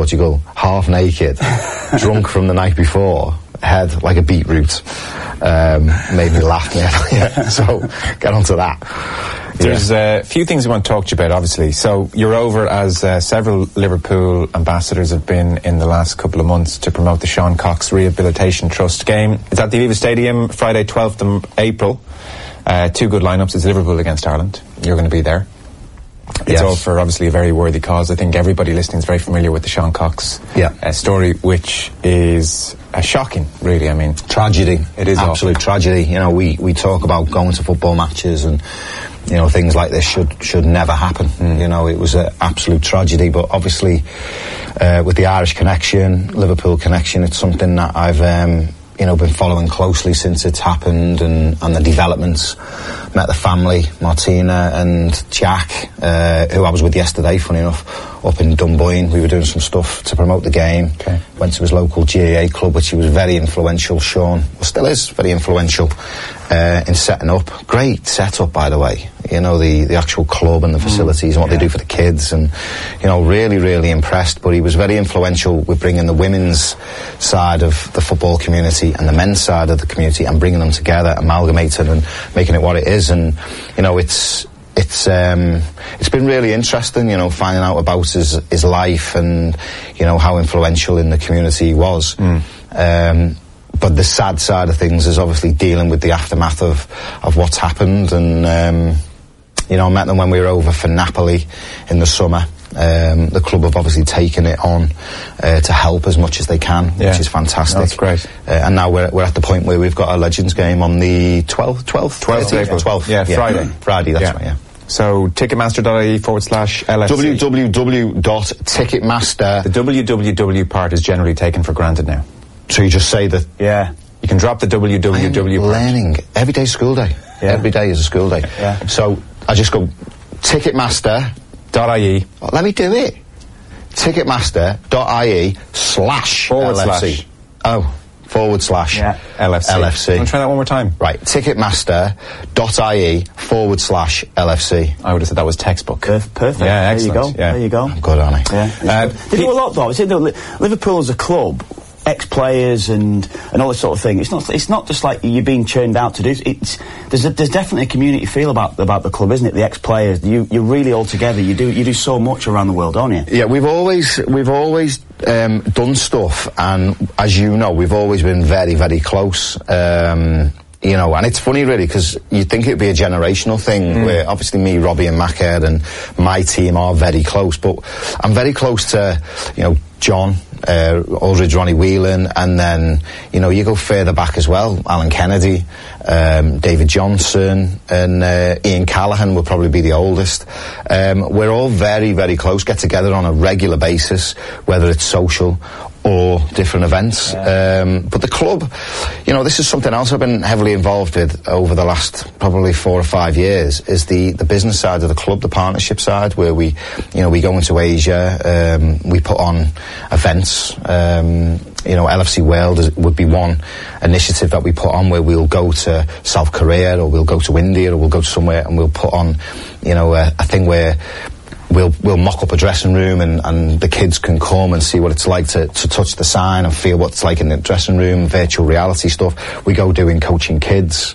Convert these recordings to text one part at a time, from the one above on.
Portugal, half naked, drunk from the night before, head like a beetroot. Made me laugh nearly. So get onto that. There's a few things I want to talk to you about, obviously. So you're over as several Liverpool ambassadors have been in the last couple of months to promote the Sean Cox Rehabilitation Trust game. It's at the Aviva Stadium, Friday 12th of April. Two good lineups. It's Liverpool against Ireland. You're going to be there. It's all for obviously a very worthy cause. I think everybody listening is very familiar with the Sean Cox story, which is shocking, really. I mean, tragedy. It is absolute tragedy. You know, we talk about going to football matches and, you know, things like this should never happen. You know, it was an absolute tragedy. But obviously, with the Irish connection, Liverpool connection, it's something that I've been following closely since it's happened, and the developments. Met the family, Martina and Jack, who I was with yesterday, funny enough, up in Dunboyne. We were doing some stuff to promote the game. Okay. Went to his local GAA club, which he was very influential, Sean. Well, still is very influential in setting up. Great setup, by the way. You know, the actual club and the facilities and what they do for the kids, and, you know, really, really impressed. But he was very influential with bringing the women's side of the football community and the men's side of the community and bringing them together, amalgamating and making it what it is. And, you know, it's been really interesting, you know, finding out about his life and, you know, how influential in the community he was. But the sad side of things is obviously dealing with the aftermath of what's happened. And, you know, I met them when we were over for Napoli in the summer. The club have obviously taken it on to help as much as they can, which is fantastic. That's great. And now we're at the point where we've got a Legends game on the 12th April. 12th. Yeah, Friday. Friday, that's right, yeah. So ticketmaster.ie/LFC. www.ticketmaster. The www part is generally taken for granted now. So you just say that... Yeah. You can drop the www part. Learning. Every day's school day. Yeah. Every day is a school day. Yeah. So I just go ticketmaster.ie. Let me do it. Ticketmaster.ie/LFC. Oh, /LFC. LFC. Want to try that one more time? Right. Ticketmaster.ie/LFC. I would have said that was textbook. Perfect. Yeah, excellent. There you go. I'm good, aren't I? Yeah. They do a lot, though. Liverpool as a club, ex-players and all this sort of thing. It's not just like you're being churned out to do. There's definitely a community feel about the club, isn't it? The ex-players, you're really all together. You do so much around the world, don't you? Yeah, we've always done stuff, and as you know, we've always been very, very close. You know, and it's funny really because you'd think it'd be a generational thing where obviously me, Robbie and Machead and my team are very close, but I'm very close to, you know, John, Aldridge, Ronnie Whelan, and then, you know, you go further back as well, Alan Kennedy, David Johnson, and Ian Callaghan will probably be the oldest. We're all very, very close, get together on a regular basis, whether it's social or different events. But the club, you know, this is something else I've been heavily involved with over the last probably 4 or 5 years, is the business side of the club, the partnership side, where we go into Asia, we put on events. You know, LFC World would be one initiative that we put on, where we'll go to South Korea or we'll go to India or we'll go to somewhere and we'll put on, you know, a thing where we'll mock up a dressing room and the kids can come and see what it's like to touch the sign and feel what it's like in the dressing room, virtual reality stuff. We go doing coaching kids.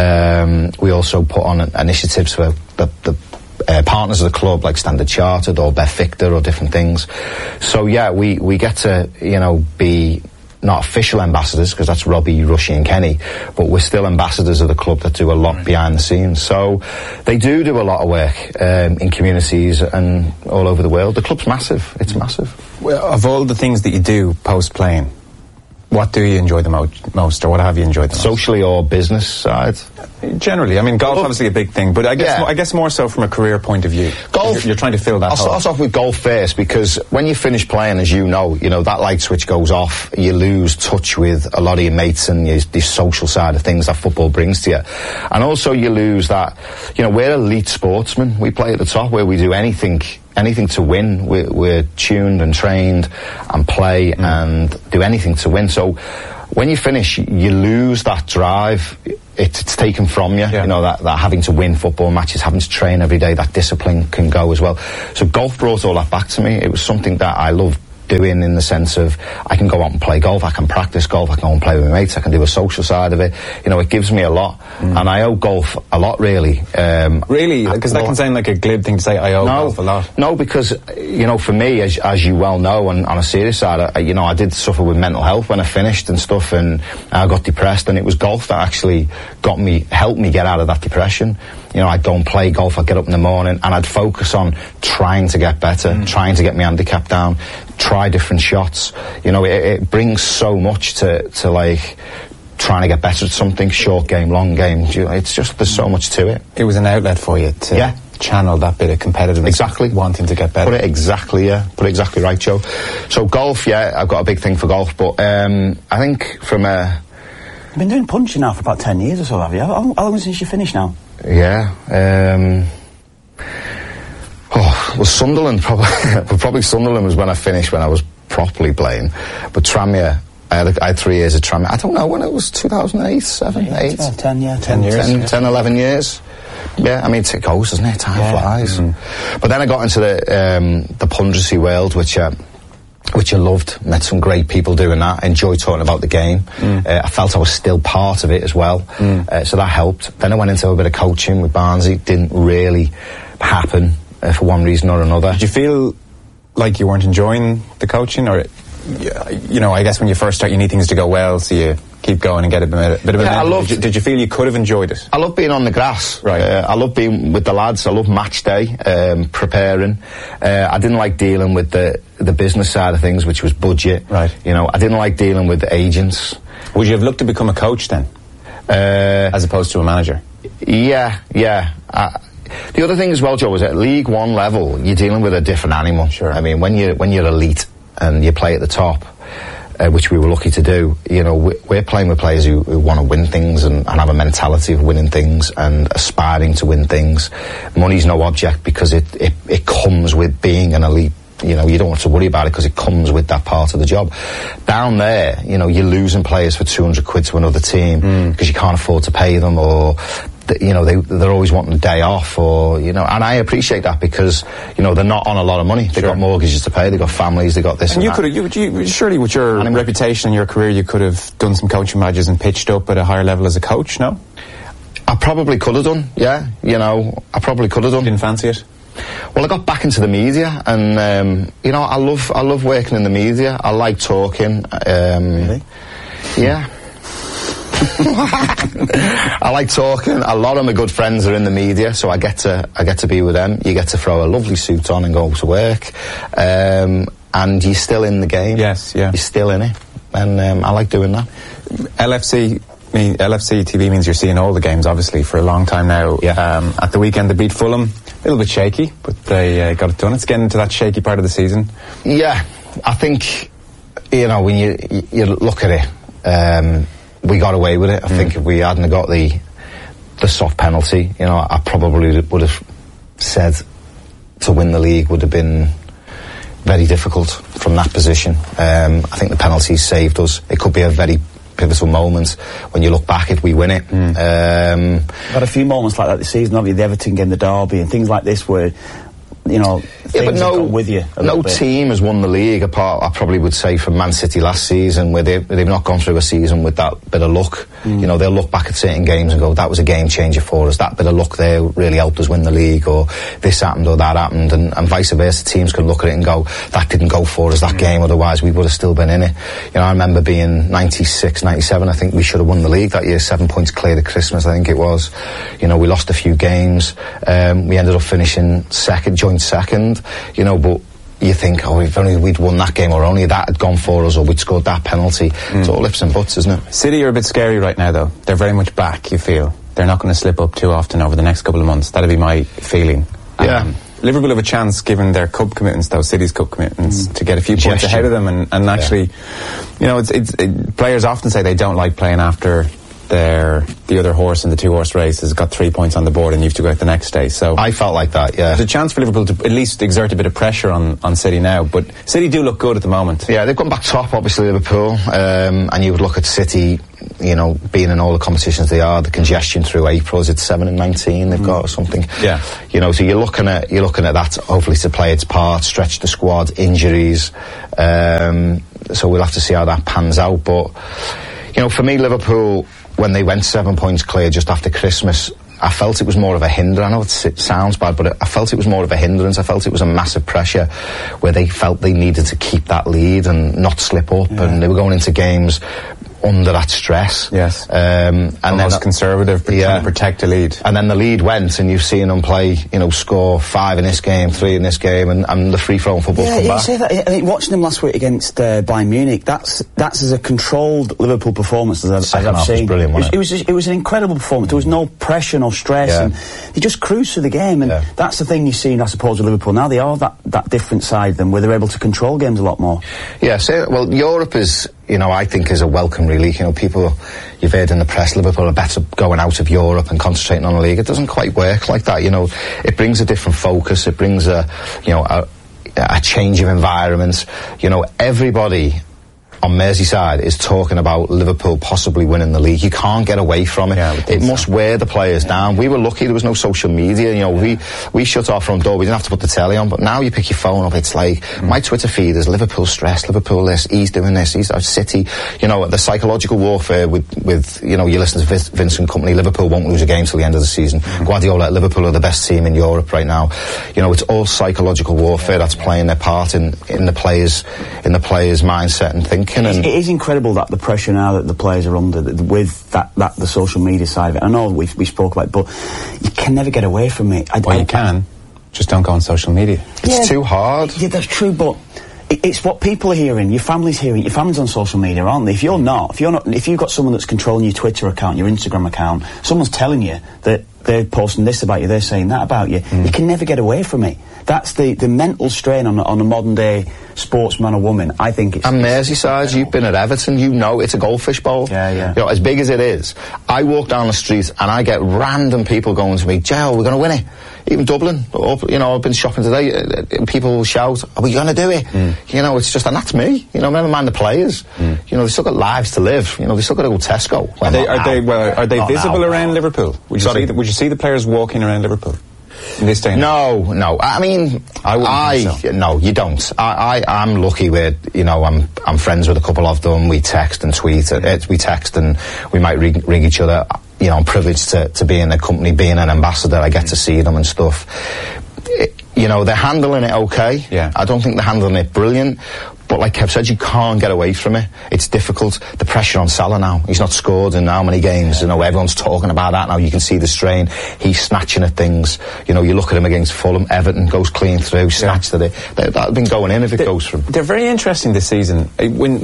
We also put on initiatives for the partners of the club, like Standard Chartered or Beth Victor or different things. So yeah, we get to, you know, be not official ambassadors, because that's Robbie, Rushy and Kenny, but we're still ambassadors of the club that do a lot behind the scenes. So they do a lot of work in communities and all over the world. The club's massive. It's massive. Well, of all the things that you do post-playing, what do you enjoy the most, or what have you enjoyed the most? Socially or business side? Generally. I mean, golf's obviously a big thing, but I guess more so from a career point of view. Golf, you're trying to fill that hole. I'll start off with golf first, because when you finish playing, as you know, that light switch goes off. You lose touch with a lot of your mates and the social side of things that football brings to you. And also you lose that, we're elite sportsmen. We play at the top, where we do anything to win. We're tuned and trained and play and do anything to win. So when you finish, you lose that drive. It's taken from you. Yeah. That having to win football matches, having to train every day, that discipline can go as well. So golf brought all that back to me. It was something that I loved doing, in the sense of I can go out and play golf, I can practice golf, I can go and play with my mates, I can do a social side of it. You know, it gives me a lot, and I owe golf a lot, really. Really? Because that can sound like a glib thing to say, I owe golf a lot. No, because, you know, for me, as you well know, and on a serious side, I did suffer with mental health when I finished and stuff, and I got depressed, and it was golf that actually helped me get out of that depression. You know, I'd go and play golf, I'd get up in the morning, and I'd focus on trying to get better, trying to get my handicap down, try different shots. You know, it brings so much to like trying to get better at something, short game, long game. It's just, there's so much to it. It was an outlet for you to channel that bit of competitiveness. Exactly. Wanting to get better. Put it exactly right, Joe. So golf, I've got a big thing for golf, but I think from a... You've been doing punching now for about 10 years or so, have you? How long since you finished now? Yeah. Well, Sunderland, probably Sunderland was when I finished, when I was properly playing. But Tranmere, I had 3 years at Tranmere. I don't know when it was, 2008, 7, 8? 10 years. 10, 11 years. Yeah, I mean, it goes, doesn't it? Time flies. But then I got into the punditry world, which I loved. Met some great people doing that. Enjoyed talking about the game. I felt I was still part of it as well. So that helped. Then I went into a bit of coaching with Barnsley. Didn't really happen for one reason or another. Did you feel like you weren't enjoying the coaching? Or, you know, I guess when you first start, you need things to go well, so you keep going and get a bit of a... Did you feel you could have enjoyed it? I love being on the grass. Right. I love being with the lads. I love match day, preparing. I didn't like dealing with the business side of things, which was budget. Right. You know, I didn't like dealing with agents. Would you have looked to become a coach then? As opposed to a manager? Yeah. The other thing as well, Joe, is at League One level, you're dealing with a different animal. Sure. I mean, when you're elite and you play at the top, which we were lucky to do, you know, we're playing with players who want to win things and have a mentality of winning things and aspiring to win things. Money's no object, because it comes with being an elite. You know, you don't have to worry about it because it comes with that part of the job. Down there, you know, you're losing players for 200 quid to another team because you can't afford to pay them, or you know, they're always wanting a day off, or, you know, and I appreciate that, because, you know, they're not on a lot of money. They've got mortgages to pay, they've got families, they've got this and you that. Could surely with your reputation and your career, you could have done some coaching badges and pitched up at a higher level as a coach, no? I probably could have done, yeah. You know, I probably could have done. Didn't fancy it? Well, I got back into the media, and, you know, I love working in the media. I like talking. Really? Yeah. I like talking. A lot of my good friends are in the media, so I get to be with them. You get to throw a lovely suit on and go to work, and you're still in the game. Yes, yeah. You're still in it, and I like doing that. LFC TV means you're seeing all the games, obviously, for a long time now. Yeah. At the weekend, they beat Fulham. A little bit shaky, but they got it done. It's getting into that shaky part of the season. Yeah, I think, you know, when you look at it, we got away with it. I think if we hadn't got the soft penalty, you know, I probably would have said to win the league would have been very difficult from that position. I think the penalty saved us. It could be a very pivotal moment when you look back if we win it. Had a few moments like that this season, haven't you? The Everton game, the derby, and things like this where, you know, things have gone with you a little bit. Team has won the league apart, I probably would say, from Man City last season, where they've not gone through a season with that bit of luck. You know, they'll look back at certain games and go, that was a game changer for us. That bit of luck there really helped us win the league, or this happened or that happened, and vice versa. Teams can look at it and go, that didn't go for us that game, otherwise we would have still been in it. You know, I remember being 96, 97, I think we should have won the league that year, 7 points clear at Christmas, I think it was. You know, we lost a few games. We ended up finishing joint second, you know, but you think, oh, if only we'd won that game, or only that had gone for us, or we'd scored that penalty. It's all lips and butts, isn't it? City are a bit scary right now, though. They're very much back, you feel. They're not going to slip up too often over the next couple of months. That'd be my feeling. Yeah. Liverpool have a chance, given their cup commitments, though, City's cup commitments, to get a few points ahead of them, and actually, you know, players often say they don't like playing after the other horse in the 2-horse race has got 3 points on the board and you have to go out the next day. So I felt like that, yeah. There's a chance for Liverpool to at least exert a bit of pressure on City now, but City do look good at the moment. Yeah, they've gone back top, obviously, Liverpool, and you would look at City, you know, being in all the competitions they are, the congestion through April, is it 7 and 19 they've got or something? Yeah. You know, so you're looking at that hopefully to play its part, stretch the squad, injuries. So we'll have to see how that pans out. But, you know, for me, Liverpool, when they went 7 points clear just after Christmas, I felt it was more of a hindrance. I know it sounds bad, but I felt it was more of a hindrance. I felt it was a massive pressure where they felt they needed to keep that lead and not slip up, and they were going into games under that stress. Yes. And almost then conservative, but trying to protect the lead. And then the lead went, and you've seen them play, you know, score 5 in this game, 3 in this game, and the free-flowing football come back. Say that. I think watching them last week against Bayern Munich, that's as a controlled Liverpool performance as I've seen. Was brilliant, wasn't it? It was an incredible performance. There was no pressure, no stress, and they just cruised through the game. And that's the thing you've seen, I suppose, with Liverpool now. They are that different side of them, where they're able to control games a lot more. Yeah. Well, Europe is, you know, I think is a welcome relief. You know, people, you've heard in the press, Liverpool are better going out of Europe and concentrating on the league. It doesn't quite work like that. You know, it brings a different focus. It brings a change of environment. You know, everybody on Merseyside is talking about Liverpool possibly winning the league. You can't get away from it. It must wear the players down. We were lucky there was no social media. You know, we shut our front door. We didn't have to put the telly on. But now you pick your phone up, it's like my Twitter feed is Liverpool stress, Liverpool this, he's doing this, he's at City. You know, the psychological warfare with you know, you listen to Vincent Kompany, Liverpool won't lose a game till the end of the season. Guardiola, Liverpool are the best team in Europe right now. You know, it's all psychological warfare that's playing their part in the players' mindset and thinking. It is incredible that the pressure now that the players are under with that the social media side of it. I know we spoke about it, but you can never get away from it. You can, just don't go on social media. It's too hard. Yeah, that's true, but it's what people are hearing. Your family's hearing. Your family's on social media, aren't they? If you've got someone that's controlling your Twitter account, your Instagram account, someone's telling you that they're posting this about you, they're saying that about you, you can never get away from it. That's the mental strain on a modern day sportsman or woman. I think it's... And Merseyside, you've been at Everton, you know it's a goldfish bowl. Yeah. You know, as big as it is. I walk down the street and I get random people going to me, Joe, we're going to win it. Even Dublin, you know, I've been shopping today, and people will shout, are we going to do it? You know, it's just, and that's me. You know, never mind the players. You know, they've still got lives to live. You know, they've still got to go to Tesco. Are they visible around Liverpool? Would you see the players walking around Liverpool? In this day? No. I mean, no, you don't. I'm lucky where, you know, I'm friends with a couple of them. We text and tweet. We text and we might ring each other. You know, I'm privileged to be in their company, being an ambassador. I get to see them and stuff. You know, they're handling it okay. Yeah. I don't think they're handling it brilliant. But like Kev said, you can't get away from it. It's difficult. The pressure on Salah now. He's not scored in how many games. You know, everyone's talking about that now. You can see the strain. He's snatching at things. You know, you look at him against Fulham. Everton goes clean through, snatched at it. That'd been going in if it goes from. They're very interesting this season. When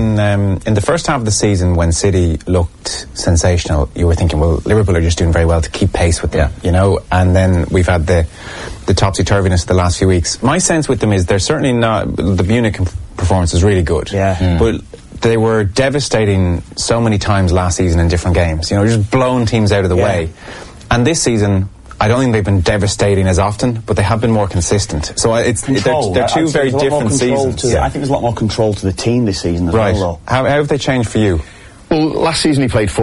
in the first half of the season, when City looked sensational, you were thinking, well, Liverpool are just doing very well to keep pace with them. You know, and then we've had the topsy-turviness the last few weeks. My sense with them is they're certainly not... The Munich performance is really good. But they were devastating so many times last season in different games. You know, just blowing teams out of the way. And this season, I don't think they've been devastating as often, but they have been more consistent. So they're two very different seasons. I think there's a lot more control to the team this season as well, though. How have they changed for you? Well, last season he played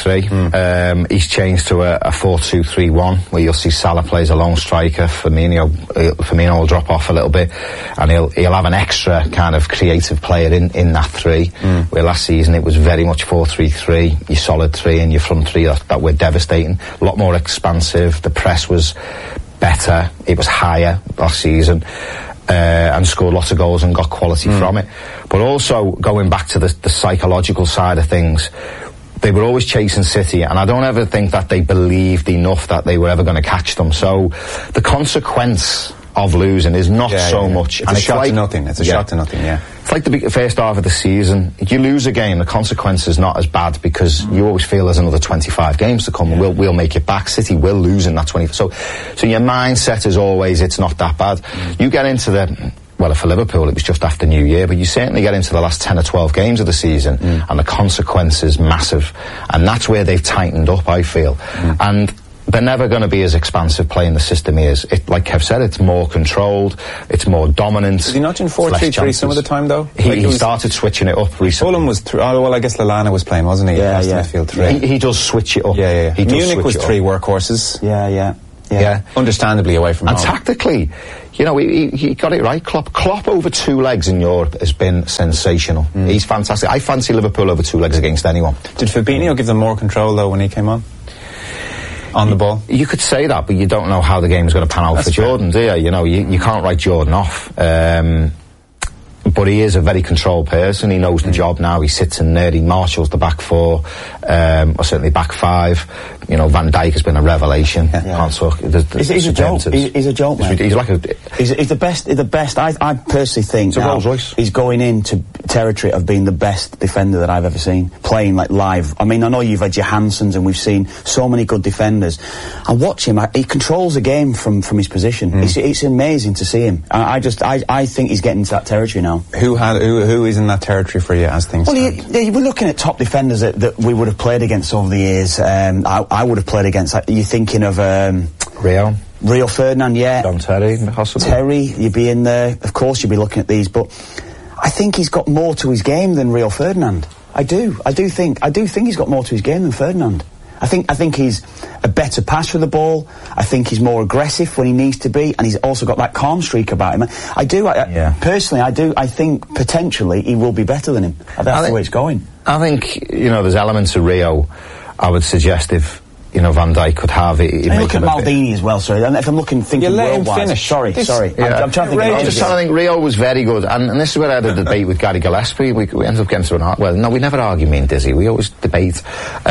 4-3-3. He's changed to a 4-2-3-1, where you'll see Salah plays a lone striker. Firmino will drop off a little bit, and he'll have an extra kind of creative player in that three. Where last season it was very much 4-3-3, your solid three and your front three that were devastating. A lot more expansive. The press was better. It was higher last season. And scored lots of goals and got quality from it. But also, going back to the psychological side of things, they were always chasing City, and I don't ever think that they believed enough that they were ever going to catch them. So the consequence of losing is not so much. It's a shot to nothing. It's a shot to nothing, It's like the first half of the season. If you lose a game, the consequence is not as bad because you always feel there's another 25 games to come. We'll make it back. City will lose in that 20. So your mindset is always, it's not that bad. You get into for Liverpool, it was just after New Year, but you certainly get into the last 10 or 12 games of the season, and the consequence is massive. And that's where they've tightened up, I feel. And they're never going to be as expansive playing the system he is. Like Kev said, it's more controlled, it's more dominant. Is he not in 4-3-3 some of the time, though? He started switching it up recently. Fulham was I guess Lallana was playing, wasn't he? Yeah. Midfield 3. He does switch it up. Yeah. Munich was 3 workhorses. Yeah. Understandably away from and home. Tactically, you know, he got it right. Klopp over 2 legs in Europe has been sensational. He's fantastic. I fancy Liverpool over 2 legs against anyone. Did Fabinho give them more control, though, when he came on the ball? You could say that, but you don't know how the game's going to pan out for Jordan, do you? You know, you can't write Jordan off. But he is a very controlled person. He knows the job now. He sits in there. He marshals the back 4, or certainly back 5. You know, Van Dijk has been a revelation. Can't talk. He's a joke. He's a joke, man. He's like he's the best. The best. I personally think it's a Rolls Royce. He's going into territory of being the best defender that I've ever seen playing like live. I mean, I know you've had your Hansons, and we've seen so many good defenders. I watch him. He controls the game from his position. It's amazing to see him. I think he's getting into that territory now. Who is in that territory for you as things stand? We're looking at top defenders that we would have played against over the years. I would have played against. You're thinking of Rio Ferdinand, John Terry, possibly. Terry, you'd be in there. Of course, you'd be looking at these, but I think he's got more to his game than Rio Ferdinand. I do think he's got more to his game than Ferdinand. I think he's a better passer of the ball. I think he's more aggressive when he needs to be, and he's also got that calm streak about him. Personally, I think potentially he will be better than him. That's the way it's going. I think, you know, there's elements of Rio I would suggest if, you know, Van Dijk could have it. I look at Maldini as well, sorry. And if I'm thinking worldwide. Finish. Sorry. Yeah. I'm trying to think. I'm just trying to think. Rio was very good, and this is where I had a debate with Gary Gillespie. We ended up getting to an well, no, we never argue, me and Dizzy. We always debate.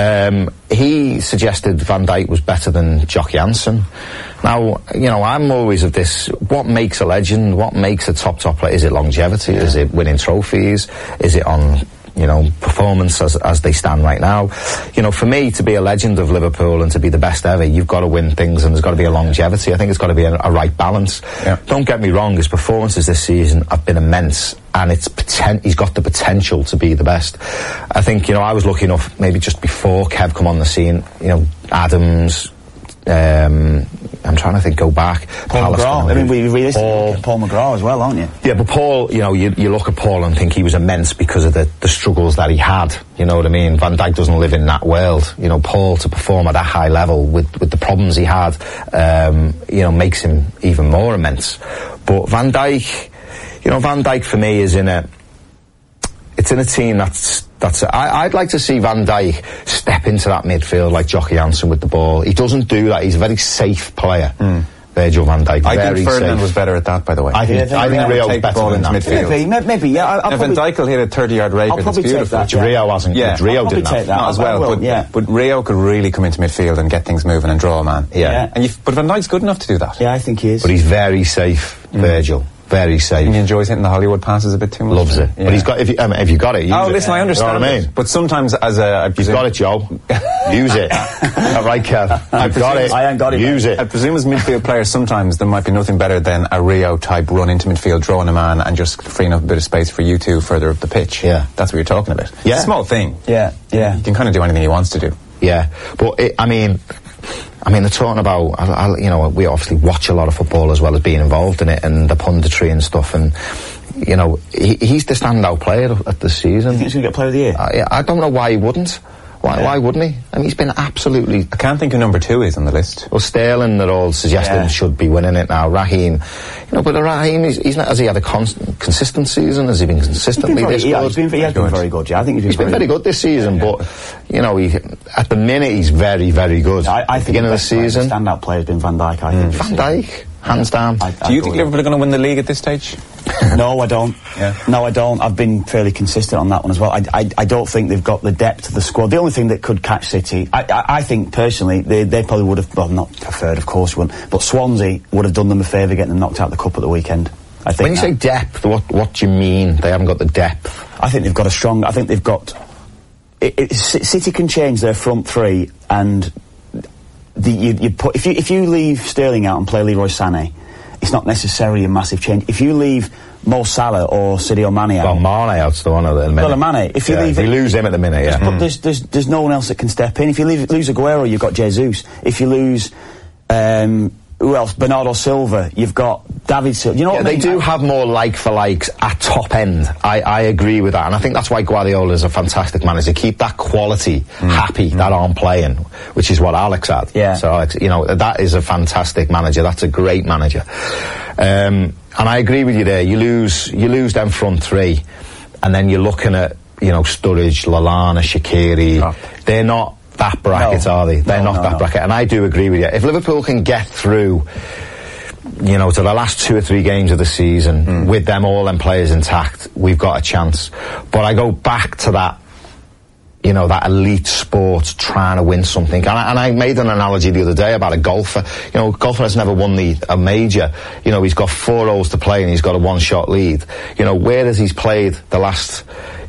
He suggested Van Dijk was better than Jock Janssen. Now, you know, I'm always of this, what makes a legend, what makes a top player? Is it longevity? Is it winning trophies? Is it on, you know, performance as they stand right now? You know, for me, to be a legend of Liverpool and to be the best ever, you've got to win things, and there's got to be a longevity. I think it's got to be a right balance. Yeah. Don't get me wrong, his performances this season have been immense, and he's got the potential to be the best. I think, you know, I was lucky enough maybe just before Kev come on the scene, you know, Adams, I'm trying to think, go back. Paul McGrath. I mean, we realistically Paul McGrath as well, aren't you? Yeah, but Paul, you know, you look at Paul and think he was immense because of the struggles that he had. You know what I mean? Van Dijk doesn't live in that world. You know, Paul, to perform at that high level with the problems he had, you know, makes him even more immense. But Van Dijk for me is in a team that's I'd like to see Van Dijk step into that midfield like Jock Janssen with the ball. He doesn't do that. He's a very safe player. Virgil van Dijk. I think Ferdinand was better at that, by the way. I think Rio was better than that. Maybe, yeah. Van Dijk will hit a 30-yard rake. I'll probably take that. Rio wasn't good. Rio did that. Not as well, but Rio could really come into midfield and get things moving and draw a man. Yeah. But Van Dijk's good enough to do that. Yeah, I think he is. But he's very safe, Virgil. Very safe. And he enjoys hitting the Hollywood passes a bit too much. Loves it. Yeah. But he's got, if you got it, use it. Listen, I understand. You know what I mean? But sometimes He's got it, Joe. Use it. All right, Kev. I've got it. I ain't got it. Use it. I presume as midfield players, sometimes there might be nothing better than a Rio type run into midfield, drawing a man and just freeing up a bit of space for you two further up the pitch. Yeah. That's what you're talking about. Yeah. It's a small thing. Yeah. He can kind of do anything he wants to do. Yeah. But, they're talking about, you know, we obviously watch a lot of football as well as being involved in it, and the punditry and stuff, and, you know, he's the standout player at this season. You think he's going to get player of the year? I don't know why he wouldn't. Why wouldn't he? I mean, he's been absolutely... I can't think who number 2 is on the list. Well, Sterling, they're all suggesting should be winning it now. Raheem, you know, but Raheem, he's not... Has he had a consistent season? Has he been consistently this good? He has been very good, yeah. I think he's been very good this season, but, you know, at the minute, he's very, very good. I think beginning of the season. The standout player has been Van Dijk, I think. Van Dijk, hands down. Do you think Liverpool are going to win the league at this stage? No, I don't. Yeah. No, I don't. I've been fairly consistent on that one as well. I don't think they've got the depth of the squad. The only thing that could catch City, I think personally, they probably would have, well, not preferred, of course, but Swansea would have done them a favour getting them knocked out of the cup at the weekend. I think. When you say depth, what do you mean? They haven't got the depth. I think they've got a strong. I think they've got. City can change their front three, and if you leave Sterling out and play Leroy Sané, it's not necessarily a massive change. If you leave Mo Salah or Sadio Mane out. Well, Mane out's the one at the minute. Well, Mane, if you leave if you lose him at the minute, yeah. But there's no one else that can step in. If you lose Aguero, you've got Jesus. If you lose, who else? Bernardo Silva. You've got David Silva. You know what I mean? They do have more like for likes at top end. I agree with that, and I think that's why Guardiola is a fantastic manager. Keep that quality happy that aren't playing, which is what Alex had. Yeah. So Alex, that is a fantastic manager. That's a great manager. And I agree with you there. You lose them front three, and then you're looking at Sturridge, Lallana, Shaqiri. Oh. They're not that bracket, are they? They're not that bracket, and I do agree with you. If Liverpool can get through, to the last 2 or 3 games of the season with them all them players intact, we've got a chance. But I go back to that, that elite sport trying to win something. And I made an analogy the other day about a golfer. Golfer has never won a major. He's got 4 holes to play and he's got a 1-shot lead. Whereas he's played the last,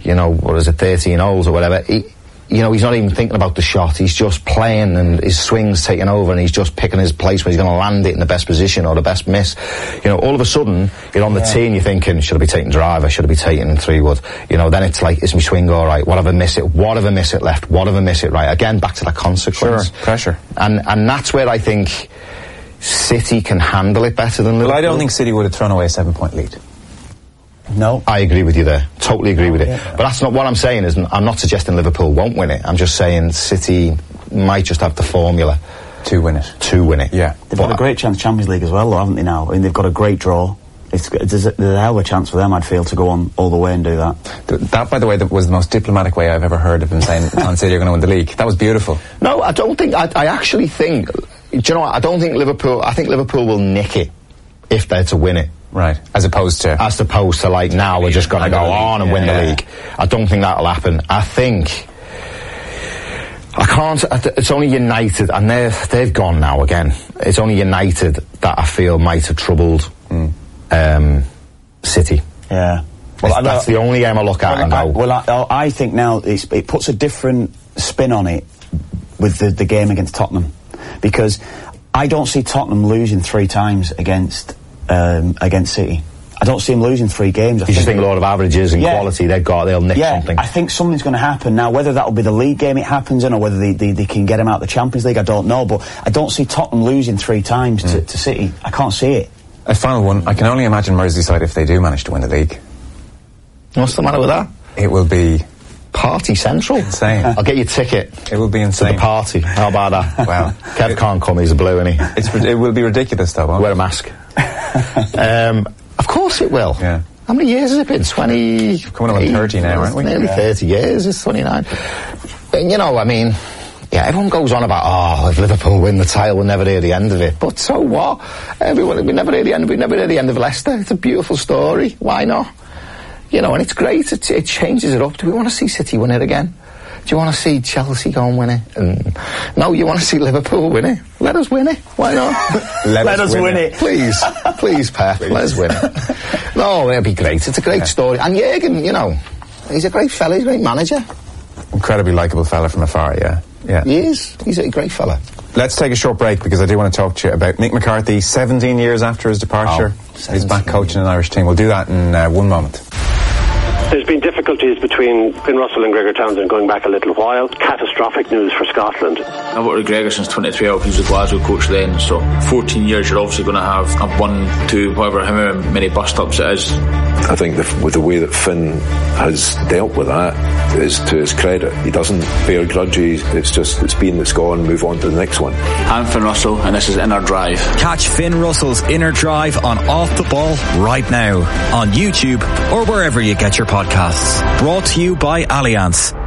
13 holes or whatever, he's not even thinking about the shot. He's just playing and his swing's taking over and he's just picking his place where he's going to land it in the best position or the best miss. All of a sudden, you're on the tee and you're thinking, should I be taking driver? Should I be taking 3-wood? Then it's like, is my swing all right? What if I miss it? What if I miss it left? What if I miss it right? Again, back to that consequence. Sure, pressure. And that's where I think City can handle it better than Liverpool. Well, I don't think City would have thrown away a 7-point lead. No. I agree with you there. Totally agree with it. But that's not what I'm saying. I'm not suggesting Liverpool won't win it. I'm just saying City might just have the formula to win it. Yeah. They've got a great chance Champions League as well, though, haven't they now? I mean, they've got a great draw. There's a hell of a chance for them, I'd feel, to go on all the way and do that. That, by the way, was the most diplomatic way I've ever heard of him saying Man City are going to win the league. That was beautiful. No, I don't think... I actually think... Do you know what? I don't think Liverpool... I think Liverpool will nick it if they're to win it. Right, as opposed to like now we're just going to go on and win the league. I don't think that'll happen. I think it's only United, and they've gone now again. It's only United that I feel might have troubled City. Yeah, that's the only game I look at and go. I think now it puts a different spin on it with the game against Tottenham, because I don't see Tottenham losing 3 times against City. I don't see them losing 3 games. You just think a lot of averages and quality they'll nick something. I think something's going to happen now. Whether that'll be the league game it happens in, or whether they can get them out of the Champions League, I don't know. But I don't see Tottenham losing 3 times to City. I can't see it. A final one. I can only imagine Merseyside if they do manage to win the league. What's the matter with that? It will be party central. Insane. I'll get you a ticket. It will be insane. To the party. How about that? Wow. Kev can't come, he's a blue, isn't he? It will be ridiculous though, won't it? Wear a mask. Of course it will. Yeah. How many years has it been? 20... Coming on 30 now, aren't we? Nearly 30 years. It's 29. And, I mean... Yeah, everyone goes on about, if Liverpool win the title, we'll never hear the end of it. But so what? We never hear the end of Leicester. It's a beautiful story. Why not? And it's great. It changes it up. Do we want to see City win it again? Do you want to see Chelsea go and win it? No, you want to see Liverpool win it? Let us win it. Why not? Let us win it. Please, Pep, let us win it. No, it'll be great. It's a great story. And Jurgen, he's a great fella. He's a great manager. Incredibly likeable fella from afar, yeah. He is. He's a great fella. Let's take a short break because I do want to talk to you about Mick McCarthy. 17 years after his departure, he's back coaching an Irish team. We'll do that in 1 moment. There's been difficulties between Finn Russell and Gregor Townsend going back a little while. Catastrophic news for Scotland. I've worked with Gregor since 23. He was a Glasgow coach then, so 14 years you're obviously going to have 1, 2, however many bust-ups it is. I think with the way that Finn has dealt with that is to his credit. He doesn't bear grudges. It's been, it's gone, move on to the next one. I'm Finn Russell and this is Inner Drive. Catch Finn Russell's Inner Drive on Off the Ball right now on YouTube or wherever you get your podcasts. Brought to you by Allianz.